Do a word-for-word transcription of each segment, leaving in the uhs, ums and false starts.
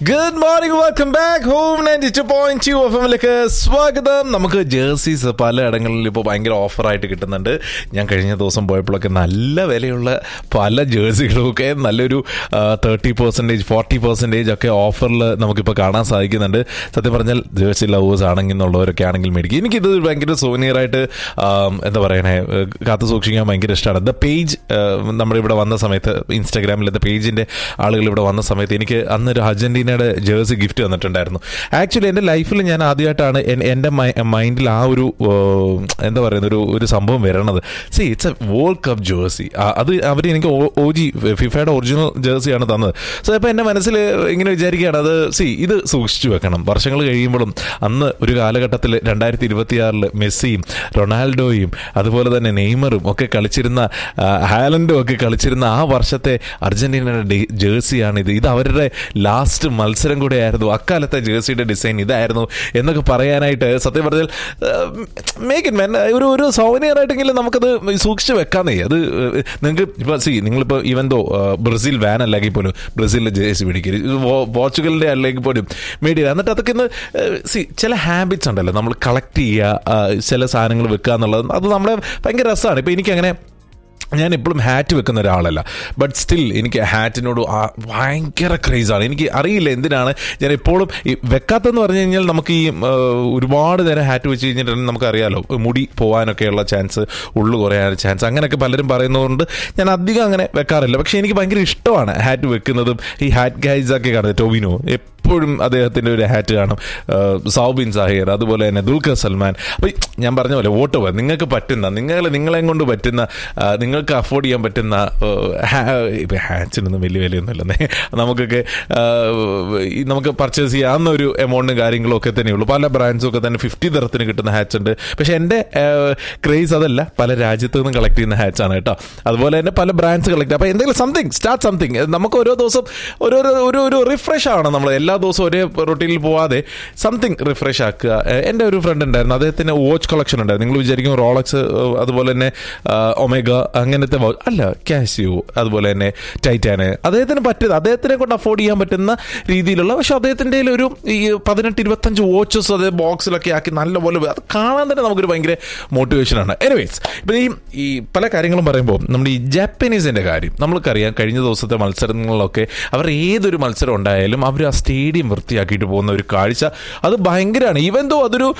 Good morning, welcome back home ninety two point two F എമ്മിലേക്ക് സ്വാഗതം. നമുക്ക് jerseys പലയിടങ്ങളിൽ ഇപ്പോൾ ഭയങ്കര ഓഫറായിട്ട് കിട്ടുന്നുണ്ട്. ഞാൻ കഴിഞ്ഞ ദിവസം പോയപ്പോഴൊക്കെ നല്ല വിലയുള്ള പല ജേഴ്സികളൊക്കെ നല്ലൊരു തേർട്ടി പെർസെൻറ്റേജ് ഫോർട്ടി പെർസെൻറ്റേജ് ഒക്കെ ഓഫറിൽ നമുക്കിപ്പോൾ കാണാൻ സാധിക്കുന്നുണ്ട്. സത്യം പറഞ്ഞാൽ ജേഴ്സി ലവേഴ്സ് ആണെങ്കിൽ എന്നുള്ളവരൊക്കെ ആണെങ്കിൽ മേടിക്കും. എനിക്കിത് ഭയങ്കര സോനിയറായിട്ട് എന്താ പറയണേ കാത്തു സൂക്ഷിക്കാൻ ഭയങ്കര ഇഷ്ടമാണ്. ദ പേജ് നമ്മുടെ ഇവിടെ വന്ന സമയത്ത് ഇൻസ്റ്റാഗ്രാമിൽ ദ പേജിൻ്റെ ആളുകൾ ഇവിടെ വന്ന സമയത്ത് എനിക്ക് അന്നൊരു അർജന്റീനയുടെ ജേഴ്സി ഗിഫ്റ്റ് തന്നിട്ടുണ്ടായിരുന്നു. ആക്ച്വലി എൻ്റെ ലൈഫിൽ ഞാൻ ആദ്യമായിട്ടാണ് എൻ്റെ മൈൻഡിൽ ആ ഒരു എന്താ പറയുന്ന ഒരു ഒരു സംഭവം വരണത്. C it's A world cup jersey. അത് അവർ എനിക്ക് ഒ ജി ഫിഫയുടെ ഒറിജിനൽ ജേഴ്സിയാണ് തന്നത്. സോ അപ്പോൾ എൻ്റെ മനസ്സിൽ ഇങ്ങനെ വിചാരിക്കുകയാണ്, അത് സി ഇത് സൂക്ഷിച്ചു വെക്കണം. വർഷങ്ങൾ കഴിയുമ്പോഴും അന്ന് ഒരു കാലഘട്ടത്തിൽ രണ്ടായിരത്തി ഇരുപത്തിയാറിൽ മെസ്സിയും റൊണാൾഡോയും അതുപോലെ തന്നെ നെയ്മറും ഒക്കെ കളിച്ചിരുന്ന ഹാലൻഡും ഒക്കെ കളിച്ചിരുന്ന ആ വർഷത്തെ അർജന്റീനയുടെ ജേഴ്സിയാണിത്. ഇത് അവരുടെ ലാസ്റ്റ് മത്സരം കൂടെ ആയിരുന്നു. അക്കാലത്തെ ജേഴ്സിയുടെ ഡിസൈൻ ഇതായിരുന്നു എന്നൊക്കെ പറയാനായിട്ട് സത്യം പറഞ്ഞാൽ മേക്ക് ഇറ്റ് മാൻ ഒരു ഒരു സോവനിയറായിട്ടെങ്കിലും നമുക്കത് സൂക്ഷിച്ച് വെക്കാന്നേ. അത് നിങ്ങൾക്ക് ഇപ്പോൾ സി നിങ്ങളിപ്പോൾ ഈവൻ ദോ ബ്രസീൽ വാൻ അല്ലെങ്കിൽ പോലും ബ്രസീലിൻ്റെ ജേഴ്സി മേടിക്കരുത്, പോർച്ചുഗലിൻ്റെ അല്ലെങ്കിൽ പോലും മേടിക്കുക. എന്നിട്ട് അതൊക്കെ ഇന്ന് സി ചില ഹാബിറ്റ്സ് ഉണ്ടല്ലോ, നമ്മൾ കളക്ട് ചെയ്യുക, ചില സാധനങ്ങൾ വെക്കുക എന്നുള്ളത് അത് നമ്മളെ ഭയങ്കര രസമാണ്. ഇപ്പോൾ എനിക്കങ്ങനെ ഞാൻ എപ്പോഴും ഹാറ്റ് വെക്കുന്ന ഒരാളല്ല, ബട്ട് സ്റ്റിൽ എനിക്ക് ഹാറ്റിനോട് ഭയങ്കര ക്രേസാണ്. എനിക്ക് അറിയില്ല എന്തിനാണ് ഞാൻ എപ്പോഴും ഈ വെക്കാത്തതെന്ന് പറഞ്ഞു കഴിഞ്ഞാൽ നമുക്ക് ഈ ഒരുപാട് നേരം ഹാറ്റ് വെച്ച് കഴിഞ്ഞിട്ടുണ്ടെങ്കിൽ നമുക്കറിയാലോ മുടി പോകാനൊക്കെയുള്ള ചാൻസ്, ഉള്ളു കുറയാനുള്ള ചാൻസ്, അങ്ങനെയൊക്കെ പലരും പറയുന്നതുകൊണ്ട് ഞാൻ അധികം അങ്ങനെ വെക്കാറില്ല. പക്ഷേ എനിക്ക് ഭയങ്കര ഇഷ്ടമാണ് ഹാറ്റ് വെക്കുന്നതും. ഈ ഹാറ്റ് ഗൈസൊക്കെ കാണുന്നത് ടോവിനോ എപ്പോഴും അദ്ദേഹത്തിൻ്റെ ഒരു ഹാറ്റ് കാണും, സൗബിൻ സാഹിർ, അതുപോലെ തന്നെ ദുൽഖർ സൽമാൻ. അപ്പോൾ ഞാൻ പറഞ്ഞ പോലെ വോട്ട് പോകാൻ നിങ്ങൾക്ക് പറ്റുന്ന, നിങ്ങൾ നിങ്ങളെ കൊണ്ട് പറ്റുന്ന, നിങ്ങൾക്ക് അഫോർഡ് ചെയ്യാൻ പറ്റുന്ന ഇപ്പം ഹാറ്റ്സിനൊന്നും വലിയ വിലയൊന്നുമില്ലെന്നേ, നമുക്കൊക്കെ നമുക്ക് പർച്ചേസ് ചെയ്യാവുന്ന ഒരു എമൗണ്ടും കാര്യങ്ങളും ഒക്കെ തന്നെയുള്ളൂ. പല ബ്രാൻഡ്സും ഒക്കെ തന്നെ ഫിഫ്റ്റി തരത്തിന് കിട്ടുന്ന ഹാറ്റ്സ് ഉണ്ട്. പക്ഷേ എൻ്റെ ക്രേസ് അതല്ല, പല രാജ്യത്തു നിന്നും കളക്ട് ചെയ്യുന്ന ഹാറ്റ്സ് ആണ് കേട്ടോ. അതുപോലെ തന്നെ പല ബ്രാൻഡ്സ് കളക്ട് ചെയ്യുക. അപ്പോൾ എന്തെങ്കിലും സംതിങ് സ്റ്റാർട്ട് സംതിങ്, നമുക്ക് ഓരോ ദിവസം ഓരോരോ ഒരു ഒരു റിഫ്രഷ് ആണ്. നമ്മൾ എല്ലാ ദിവസവും ഒരേ റൊട്ടീനിൽ പോവാതെ സംതിങ് റിഫ്രഷ് ആക്കുക. എൻ്റെ ഒരു ഫ്രണ്ട് ഉണ്ടായിരുന്നു, അദ്ദേഹത്തിന് വാച്ച് കളക്ഷൻ ഉണ്ടായിരുന്നു. നിങ്ങൾ വിചാരിക്കും റോളക്സ്, അതുപോലെ തന്നെ ഒമേഗ അങ്ങനത്തെ അല്ല, കാസിയോ, അതുപോലെ തന്നെ ടൈറ്റാന്, അദ്ദേഹത്തിന് പറ്റുന്ന, അദ്ദേഹത്തിനെ കൊണ്ട് അഫോർഡ് ചെയ്യാൻ പറ്റുന്ന രീതിയിലുള്ള, പക്ഷെ അദ്ദേഹത്തിൻ്റെ ഒരു ഈ പതിനെട്ട് ഇരുപത്തഞ്ച് വാച്ചസ് അതേ ബോക്സിലൊക്കെ ആക്കി നല്ലപോലെ അത് കാണാൻ തന്നെ നമുക്കൊരു ഭയങ്കര മോട്ടിവേഷനാണ്. എനിവേസ്, ഇപ്പം ഈ ഈ പല കാര്യങ്ങളും പറയുമ്പോൾ നമ്മൾ ഈ ജാപ്പനീസിൻ്റെ കാര്യം നമ്മൾക്കറിയാം. കഴിഞ്ഞ ദിവസത്തെ മത്സരങ്ങളിലൊക്കെ അവർ ഏതൊരു മത്സരം ഉണ്ടായാലും അവർ ആ സ്റ്റേഡിയം വൃത്തിയാക്കിയിട്ട് പോകുന്ന ഒരു കാഴ്ച അത് ഭയങ്കരമാണ്. ഈവൻ ദോ അതൊരു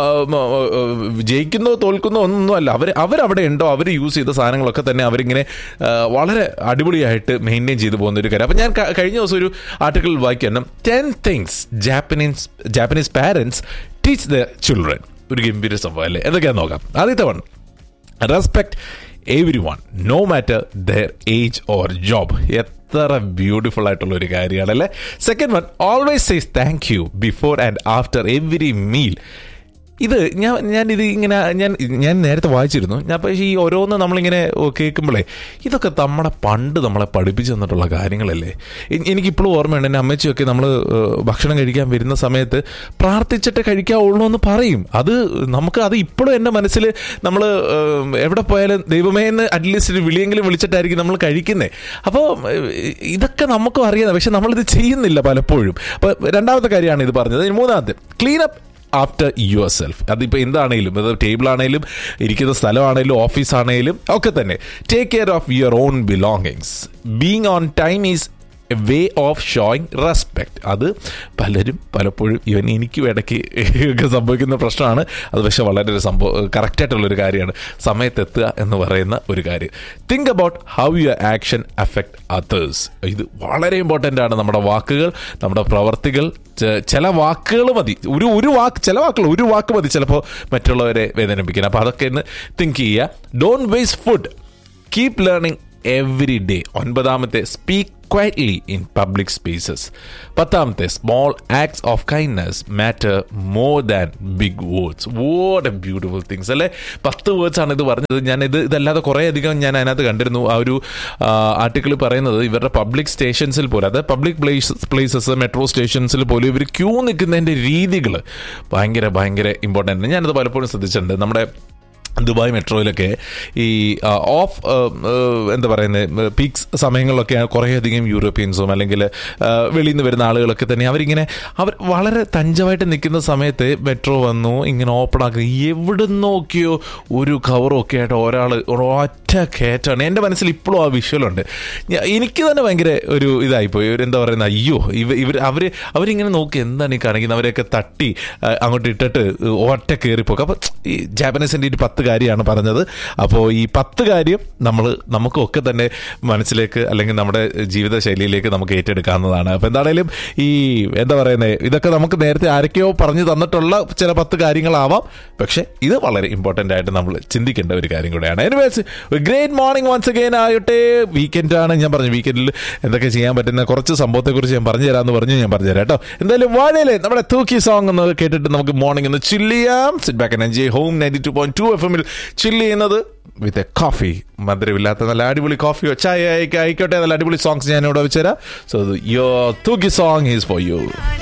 ജയിക്കുന്നോ തോൽക്കുന്നോ ഒന്നും അല്ല, അവർ അവരവിടെ ഉണ്ടോ അവർ യൂസ് ചെയ്ത സാധനങ്ങളൊക്കെ തന്നെ അവരിങ്ങനെ വളരെ അടിപൊളിയായിട്ട് മെയിൻറ്റെയിൻ ചെയ്തു പോകുന്ന ഒരു കാര്യം. അപ്പം ഞാൻ കഴിഞ്ഞ ദിവസം ഒരു ആർട്ടിക്കിൾ വായിക്കണം, ten things Japanese Japanese parents teach the children. ഒരു ഗംഭീര സംഭവം അല്ലേ? എന്തൊക്കെയാണെന്ന് നോക്കാം. ആദ്യത്തെ one, respect every one no matter there age or job. എത്ര ബ്യൂട്ടിഫുൾ ആയിട്ടുള്ള ഒരു കാര്യമാണല്ലേ? Second one, always says thank you before and after every meal. ഇത് ഞാൻ ഞാനിത് ഇങ്ങനെ ഞാൻ ഞാൻ നേരത്തെ വായിച്ചിരുന്നു. ഞാൻ പക്ഷേ ഈ ഓരോന്ന് നമ്മളിങ്ങനെ കേൾക്കുമ്പോഴേ ഇതൊക്കെ നമ്മുടെ പണ്ട് നമ്മളെ പഠിപ്പിച്ചു തന്നിട്ടുള്ള കാര്യങ്ങളല്ലേ. എനിക്കിപ്പോഴും ഓർമ്മയുണ്ട്, എൻ്റെ അമ്മച്ചിയൊക്കെ നമ്മൾ ഭക്ഷണം കഴിക്കാൻ വരുന്ന സമയത്ത് പ്രാർത്ഥിച്ചിട്ട് കഴിക്കാവുള്ളൂ എന്ന് പറയും. അത് നമുക്ക് അത് ഇപ്പോഴും എൻ്റെ മനസ്സിൽ നമ്മൾ എവിടെ പോയാലും ദൈവമേ എന്ന് അറ്റ്ലീസ്റ്റ് വിളിയെങ്കിലും വിളിച്ചിട്ടായിരിക്കും നമ്മൾ കഴിക്കുന്നത്. അപ്പോൾ ഇതൊക്കെ നമുക്കും അറിയാം, പക്ഷെ നമ്മളിത് ചെയ്യുന്നില്ല പലപ്പോഴും. അപ്പോൾ രണ്ടാമത്തെ കാര്യമാണ് ഇത് പറഞ്ഞത്. മൂന്നാമത്തെ, clean up after your self. അതിപ്പോൾ എന്താണേലും, അത് ടേബിളാണേലും ഇരിക്കുന്ന സ്ഥലമാണേലും ഓഫീസാണേലും ഒക്കെ തന്നെ take care of your own belongings. Being on time is a way of showing respect. അത് പലരും പലപ്പോഴും ഇവൻ എനിക്കും ഇടയ്ക്ക് ഒക്കെ സംഭവിക്കുന്ന പ്രശ്നമാണ്. അത് പക്ഷേ വളരെ ഒരു സംഭവം കറക്റ്റായിട്ടുള്ളൊരു കാര്യമാണ്, സമയത്തെത്തുക എന്ന് പറയുന്ന ഒരു കാര്യം. Think about how your action affect others. ഇത് വളരെ ഇമ്പോർട്ടൻ്റ് ആണ്. നമ്മുടെ വാക്കുകൾ, നമ്മുടെ പ്രവർത്തികൾ, ചില വാക്കുകൾ മതി, ഒരു ഒരു വാക്ക് ചില വാക്കുകൾ ഒരു വാക്ക് മതി ചിലപ്പോൾ മറ്റുള്ളവരെ വേദനിപ്പിക്കാൻ. അപ്പോൾ അതൊക്കെ ഒന്ന് തിങ്ക് ചെയ്യുക. Don't waste food, keep learning every day. ഒൻപതാമത്തെ, speak quietly in public spaces. പത്താമത്തെ, small acts of kindness matter more than big words. What a beautiful things അല്ലേ? പത്ത് വേർഡ്സ് ആണ് ഇത് പറഞ്ഞത്. ഞാൻ ഇത് ഇതല്ലാതെ കുറേ അധികം ഞാൻ അതിനകത്ത് കണ്ടിരുന്നു. ആ ഒരു ആർട്ടിക്കിൾ പറയുന്നത് ഇവരുടെ പബ്ലിക് സ്റ്റേഷൻസിൽ പോലും, അതായത് പബ്ലിക് പ്ലേസ് പ്ലേസസ് മെട്രോ സ്റ്റേഷൻസിൽ പോലും ഇവർ ക്യൂ നിൽക്കുന്നതിൻ്റെ രീതികൾ ഭയങ്കര ഭയങ്കര ഇമ്പോർട്ടൻ്റ്. ഞാനത് പലപ്പോഴും ശ്രദ്ധിച്ചിട്ടുണ്ട്. നമ്മുടെ ദുബായ് മെട്രോയിലൊക്കെ ഈ ഓഫ് എന്താ പറയുന്നത് പീക്സ് സമയങ്ങളിലൊക്കെ കുറേയധികം യൂറോപ്യൻസും അല്ലെങ്കിൽ വെളിയിൽ നിന്ന് വരുന്ന ആളുകളൊക്കെ തന്നെ അവരിങ്ങനെ അവർ വളരെ തഞ്ചമായിട്ട് നിൽക്കുന്ന സമയത്ത് മെട്രോ വന്നു ഇങ്ങനെ ഓപ്പൺ ആക്കി എവിടെ നോക്കിയോ ഒരു കവറൊക്കെ ആയിട്ട് ഒരാൾ ഒറ്റ കയറ്റാണ്. എൻ്റെ മനസ്സിൽ ഇപ്പോഴും ആ വിഷ്വലുണ്ട്. എനിക്ക് തന്നെ ഭയങ്കര ഒരു ഇതായിപ്പോയി. ഒരു എന്താ പറയുന്നത്, അയ്യോ ഇവ ഇവർ അവർ അവരിങ്ങനെ നോക്കി എന്താണ് ഈ കാണിക്കുന്നത്, അവരെയൊക്കെ തട്ടി അങ്ങോട്ട് ഇട്ടിട്ട് ഒറ്റ കയറിപ്പോക്കും. അപ്പം ഈ ജാപ്പനീസിൻ്റെ ഒരു പത്ത് കാര്യമാണ് പറഞ്ഞത്. അപ്പോൾ ഈ പത്ത് കാര്യം നമ്മൾ നമുക്കൊക്കെ തന്നെ മനസ്സിലേക്ക് അല്ലെങ്കിൽ നമ്മുടെ ജീവിത ശൈലിയിലേക്ക് നമുക്ക് ഏറ്റെടുക്കാവുന്നതാണ്. അപ്പോൾ എന്താണേലും ഈ എന്താ പറയുന്നത്, ഇതൊക്കെ നമുക്ക് നേരത്തെ ആരൊക്കെയോ പറഞ്ഞു തന്നിട്ടുള്ള ചില പത്ത് കാര്യങ്ങളാവാം, പക്ഷെ ഇത് വളരെ ഇമ്പോർട്ടൻ്റ് ആയിട്ട് നമ്മൾ ചിന്തിക്കേണ്ട ഒരു കാര്യം കൂടെയാണ്. Anyways great morning once again ആയിട്ട്. വീക്കെൻഡാണ്, ഞാൻ പറഞ്ഞു വീക്കെൻഡിൽ എന്തൊക്കെ ചെയ്യാൻ പറ്റുന്ന കുറച്ച് സംഭവത്തെക്കുറിച്ച് ഞാൻ പറഞ്ഞു തരാമെന്ന് പറഞ്ഞു ഞാൻ പറഞ്ഞു തരാം കേട്ടോ. എന്തായാലും വാഴയിലെ നമ്മുടെ തൂക്കി സോങ് ഒന്ന് കേട്ടിട്ട് നമുക്ക് മോർണിംഗ് ഒന്ന് ചില്ല് ചെയ്യാം. Sit back and enjoy home ninety two point two F എമ്മിൽ ചില്ല് ചെയ്യുന്നത് വിത്ത് എ കോഫി. മധുരമില്ലാത്ത നല്ല അടിപൊളി കോഫിയോ ചായ ആയിക്കോട്ടെ, നല്ല അടിപൊളി സോങ്സ് ഞാൻ ഇവിടെ വെച്ചുതരാം. സോ യുവർ തൂക്കി സോങ് ഈസ് ഫോർ യു.